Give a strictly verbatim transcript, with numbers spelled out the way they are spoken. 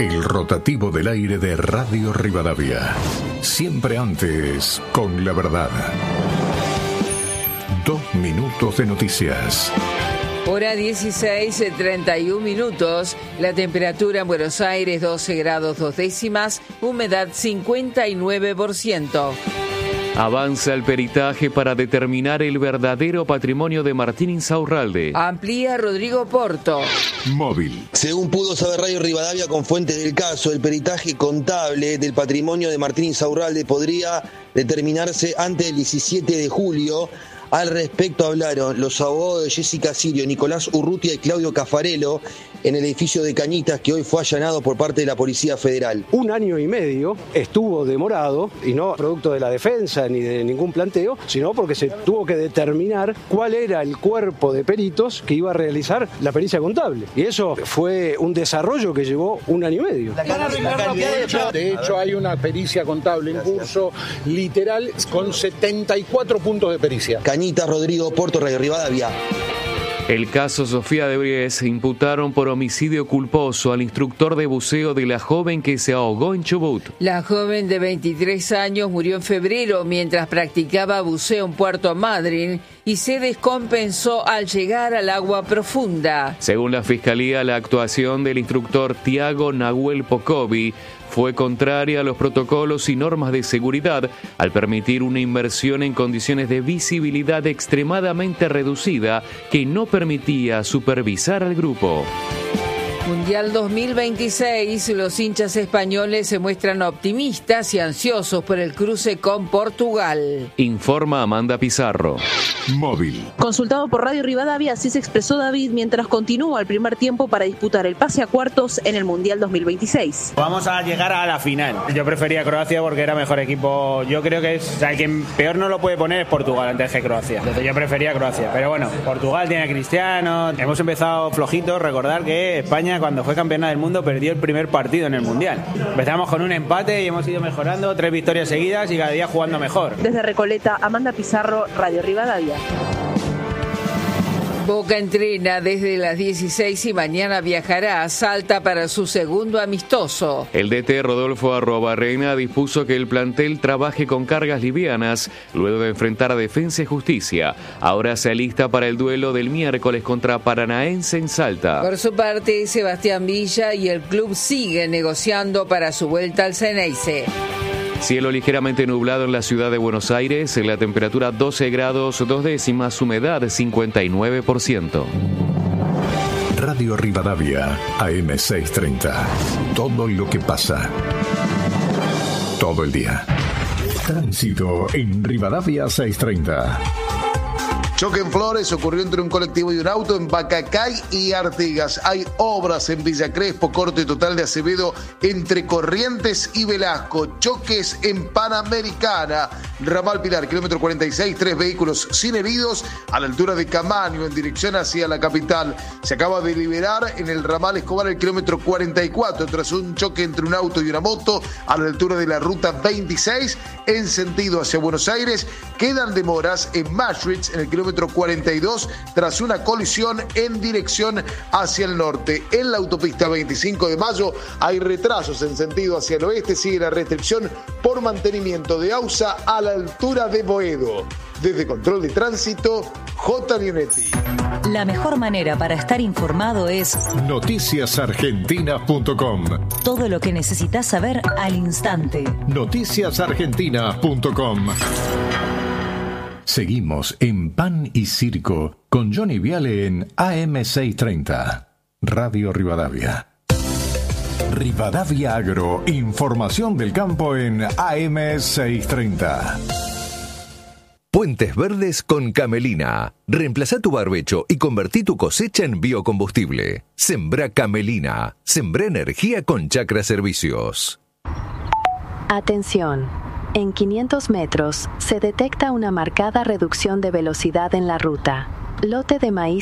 El rotativo del aire de Radio Rivadavia. Siempre antes, con la verdad. Dos minutos de noticias. Hora dieciséis, treinta y un minutos. La temperatura en Buenos Aires doce grados dos décimas, humedad cincuenta y nueve por ciento. Avanza el peritaje para determinar el verdadero patrimonio de Martín Insaurralde. Amplía Rodrigo Porto. Móvil. Según pudo saber Radio Rivadavia con fuentes del caso, el peritaje contable del patrimonio de Martín Insaurralde podría determinarse antes del diecisiete de julio. Al respecto hablaron los abogados de Jessica Sirio, Nicolás Urrutia y Claudio Caffarello en el edificio de Cañitas, que hoy fue allanado por parte de la Policía Federal. Un año y medio estuvo demorado, y no producto de la defensa ni de ningún planteo, sino porque se tuvo que determinar cuál era el cuerpo de peritos que iba a realizar la pericia contable. Y eso fue un desarrollo que llevó un año y medio. De hecho, hay una pericia contable en curso, literal, con setenta y cuatro puntos de pericia. Cañitas, Rodrigo Porto, Radio Rivadavia. El caso Sofía de Bries imputaron por homicidio culposo al instructor de buceo de la joven que se ahogó en Chubut. La joven de veintitrés años murió en febrero mientras practicaba buceo en Puerto Madryn y se descompensó al llegar al agua profunda. Según la Fiscalía, la actuación del instructor Tiago Nahuel Pocovi fue contraria a los protocolos y normas de seguridad al permitir una inmersión en condiciones de visibilidad extremadamente reducida que no permitía supervisar al grupo. Mundial dos mil veintiséis, los hinchas españoles se muestran optimistas y ansiosos por el cruce con Portugal. Informa Amanda Pizarro. Móvil. Consultado por Radio Rivadavia, así se expresó David mientras continúa el primer tiempo para disputar el pase a cuartos en el Mundial dos mil veintiséis. Vamos a llegar a la final. Yo prefería Croacia porque era mejor equipo. Yo creo que es, o sea, el que peor no lo puede poner es Portugal antes que Croacia. Entonces yo prefería Croacia. Pero bueno, Portugal tiene a Cristiano. Hemos empezado flojitos. Recordar que España, cuando fue campeona del mundo, perdió el primer partido en el Mundial. Empezamos con un empate y hemos ido mejorando, tres victorias seguidas y cada día jugando mejor. Desde Recoleta, Amanda Pizarro, Radio Rivadavia. Boca entrena desde las dieciséis y mañana viajará a Salta para su segundo amistoso. El D T Rodolfo Arrobarrena dispuso que el plantel trabaje con cargas livianas luego de enfrentar a Defensa y Justicia. Ahora se alista para el duelo del miércoles contra Paranaense en Salta. Por su parte, Sebastián Villa y el club siguen negociando para su vuelta al Xeneize. Cielo ligeramente nublado en la ciudad de Buenos Aires, la temperatura doce grados dos décimas, humedad cincuenta y nueve por ciento. Radio Rivadavia, A M seiscientos treinta. Todo lo que pasa. Todo el día. Tránsito en Rivadavia seiscientos treinta. Choque en Flores ocurrió entre un colectivo y un auto en Bacacay y Artigas. Hay obras en Villa Crespo, corte total de Acevedo entre Corrientes y Velasco. Choques en Panamericana, Ramal Pilar, kilómetro cuarenta y seis, tres vehículos sin heridos a la altura de Camaño en dirección hacia la capital. Se acaba de liberar en el Ramal Escobar el kilómetro cuarenta y cuatro tras un choque entre un auto y una moto a la altura de la ruta veintiséis en sentido hacia Buenos Aires. Quedan demoras en Maastricht en el kilómetro cuarenta y dos tras una colisión en dirección hacia el norte. En la autopista veinticinco de mayo hay retrasos en sentido hacia el oeste. Sigue la restricción por mantenimiento de AUSA a la altura de Boedo. Desde Control de Tránsito, J. Lionetti. La mejor manera para estar informado es noticias argentinas punto com. Todo lo que necesitas saber al instante. noticias argentinas punto com. Seguimos en Pan y Circo con Johnny Viale en A M seiscientos treinta. Radio Rivadavia. Rivadavia Agro, información del campo en A M seiscientos treinta. Puentes Verdes con Camelina. Reemplazá tu barbecho y convertí tu cosecha en biocombustible. Sembrá Camelina. Sembrá energía con Chacra Servicios. Atención. En quinientos metros se detecta una marcada reducción de velocidad en la ruta. Lote de maíz